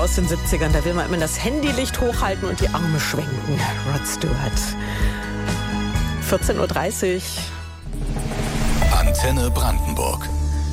aus den 70ern. Da will man immer das Handylicht hochhalten und die Arme schwenken. Rod Stewart. 14.30 Uhr. Antenne Brandenburg.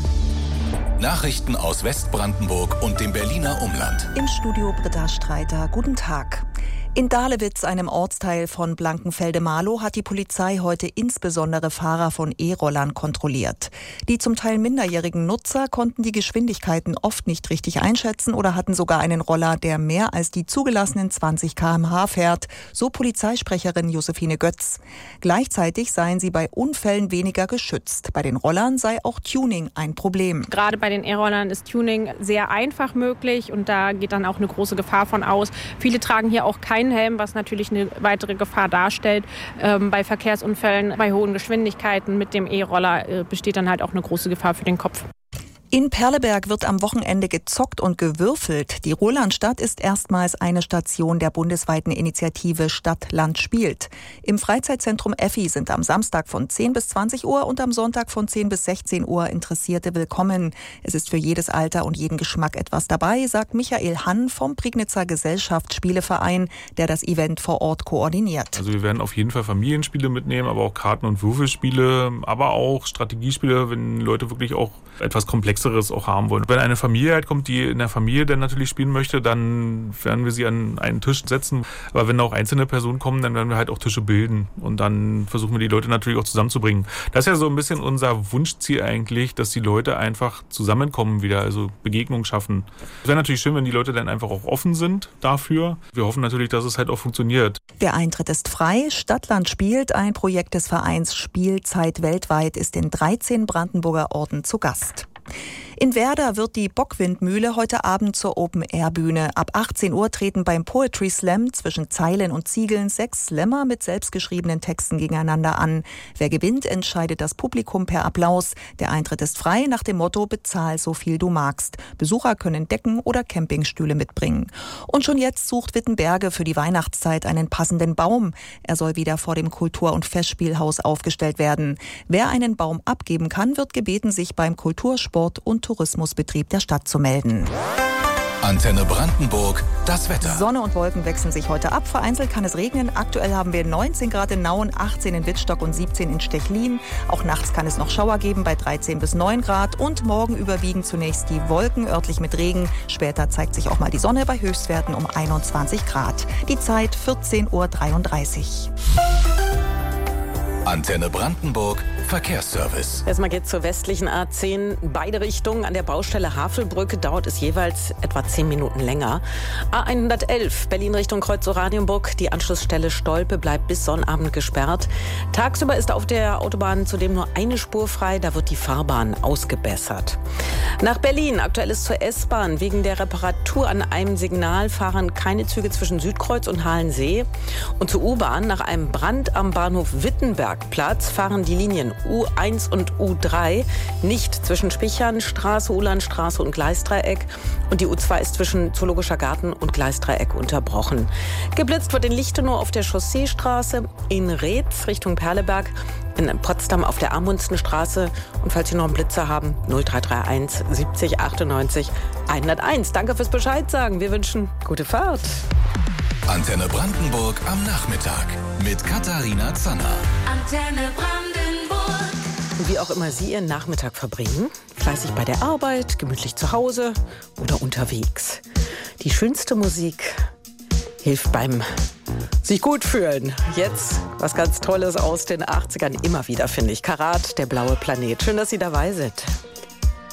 Nachrichten aus Westbrandenburg und dem Berliner Umland. Im Studio Britta Streiter. Guten Tag. In Dahlewitz, einem Ortsteil von Blankenfelde-Marlow, hat die Polizei heute insbesondere Fahrer von E-Rollern kontrolliert. Die zum Teil minderjährigen Nutzer konnten die Geschwindigkeiten oft nicht richtig einschätzen oder hatten sogar einen Roller, der mehr als die zugelassenen 20 km/h fährt, so Polizeisprecherin Josephine Götz. Gleichzeitig seien sie bei Unfällen weniger geschützt. Bei den Rollern sei auch Tuning ein Problem. Gerade bei den E-Rollern ist Tuning sehr einfach möglich und da geht dann auch eine große Gefahr von aus. Viele tragen hier auch keinen Helm, was natürlich eine weitere Gefahr darstellt. Bei Verkehrsunfällen, bei hohen Geschwindigkeiten mit dem E-Roller besteht dann halt auch eine große Gefahr für den Kopf. In Perleberg wird am Wochenende gezockt und gewürfelt. Die Rolandstadt ist erstmals eine Station der bundesweiten Initiative Stadt, Land, Spielt. Im Freizeitzentrum Effi sind am Samstag von 10 bis 20 Uhr und am Sonntag von 10 bis 16 Uhr Interessierte willkommen. Es ist für jedes Alter und jeden Geschmack etwas dabei, sagt Michael Hann vom Prignitzer Gesellschaftsspieleverein, der das Event vor Ort koordiniert. Also wir werden auf jeden Fall Familienspiele mitnehmen, aber auch Karten- und Würfelspiele, aber auch Strategiespiele, wenn Leute wirklich auch etwas Komplexeres auch haben wollen. Wenn eine Familie halt kommt, die in der Familie dann natürlich spielen möchte, dann werden wir sie an einen Tisch setzen. Aber wenn auch einzelne Personen kommen, dann werden wir halt auch Tische bilden. Und dann versuchen wir die Leute natürlich auch zusammenzubringen. Das ist ja so ein bisschen unser Wunschziel eigentlich, dass die Leute einfach zusammenkommen wieder, also Begegnungen schaffen. Es wäre natürlich schön, wenn die Leute dann einfach auch offen sind dafür. Wir hoffen natürlich, dass es halt auch funktioniert. Der Eintritt ist frei. Stadt, Land, Spielt, ein Projekt des Vereins Spielzeit weltweit, ist in 13 Brandenburger Orten zu Gast. In Werder wird die Bockwindmühle heute Abend zur Open-Air-Bühne. Ab 18 Uhr treten beim Poetry Slam zwischen Zeilen und Ziegeln 6 Slammer mit selbstgeschriebenen Texten gegeneinander an. Wer gewinnt, entscheidet das Publikum per Applaus. Der Eintritt ist frei nach dem Motto „Bezahl so viel du magst". Besucher können Decken oder Campingstühle mitbringen. Und schon jetzt sucht Wittenberge für die Weihnachtszeit einen passenden Baum. Er soll wieder vor dem Kultur- und Festspielhaus aufgestellt werden. Wer einen Baum abgeben kann, wird gebeten, sich beim Kultursport- und Tourismusbetrieb der Stadt zu melden. Antenne Brandenburg, das Wetter. Sonne und Wolken wechseln sich heute ab. Vereinzelt kann es regnen. Aktuell haben wir 19 Grad in Nauen, 18 in Wittstock und 17 in Stechlin. Auch nachts kann es noch Schauer geben bei 13 bis 9 Grad. Und morgen überwiegen zunächst die Wolken, örtlich mit Regen. Später zeigt sich auch mal die Sonne bei Höchstwerten um 21 Grad. Die Zeit 14.33 Uhr. Antenne Brandenburg, Verkehrsservice. Erstmal geht's zur westlichen A10. Beide Richtungen. An der Baustelle Havelbrücke dauert es jeweils etwa 10 Minuten länger. A111 Berlin Richtung Kreuz-Oranienburg. Die Anschlussstelle Stolpe bleibt bis Sonnabend gesperrt. Tagsüber ist auf der Autobahn zudem nur eine Spur frei. Da wird die Fahrbahn ausgebessert. Nach Berlin. Aktuell ist zur S-Bahn. Wegen der Reparatur an einem Signal fahren keine Züge zwischen Südkreuz und Halensee. Und zur U-Bahn. Nach einem Brand am Bahnhof Wittenbergplatz fahren die Linien U1 und U3 nicht zwischen Spichernstraße, Ulandstraße und Gleisdreieck. Und die U2 ist zwischen Zoologischer Garten und Gleisdreieck unterbrochen. Geblitzt wird in Lichtenau auf der Chausseestraße, in Reetz Richtung Perleberg, in Potsdam auf der Amundsenstraße. Und falls Sie noch einen Blitzer haben, 0331 70 98 101. Danke fürs Bescheid sagen. Wir wünschen gute Fahrt. Antenne Brandenburg am Nachmittag mit Katharina Zanner. Antenne Brandenburg. Wie auch immer Sie Ihren Nachmittag verbringen, fleißig bei der Arbeit, gemütlich zu Hause oder unterwegs. Die schönste Musik hilft beim sich gut fühlen. Jetzt was ganz Tolles aus den 80ern. Immer wieder, finde ich. Karat, der blaue Planet. Schön, dass Sie dabei sind.